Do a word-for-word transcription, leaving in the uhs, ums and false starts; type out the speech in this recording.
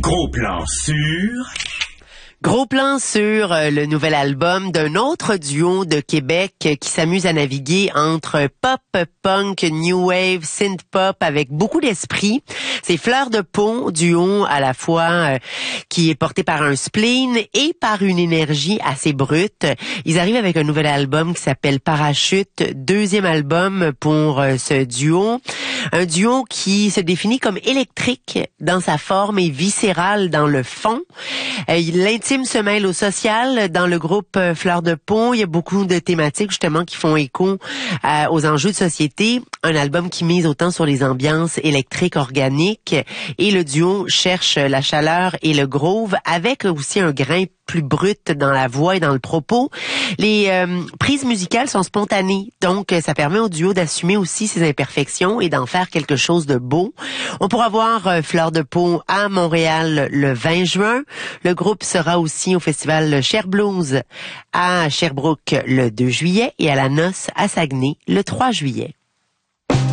Gros plan sur... Gros plan sur euh, le nouvel album d'un autre duo de Québec euh, qui s'amuse à naviguer entre pop, punk, new wave, synth pop avec beaucoup d'esprit. C'est Fleur de Peau, duo à la fois euh, qui est porté par un spleen et par une énergie assez brute. Ils arrivent avec un nouvel album qui s'appelle Parachute, deuxième album pour euh, ce duo. Un duo qui se définit comme électrique dans sa forme et viscéral dans le fond. Euh, l'intime se mêle au social. Dans le groupe euh, Fleur de Peau, il y a beaucoup de thématiques justement qui font écho euh, aux enjeux de société. Un album qui mise autant sur les ambiances électriques organiques et le duo cherche la chaleur et le groove avec aussi un grain plus brut dans la voix et dans le propos. Les euh, prises musicales sont spontanées, donc ça permet au duo d'assumer aussi ses imperfections et d'en faire quelque chose de beau. On pourra voir euh, Fleur de Peau à Montréal le vingt juin. Le groupe sera aussi au festival Cher Blues à Sherbrooke le deux juillet et à la Noce à Saguenay le trois juillet.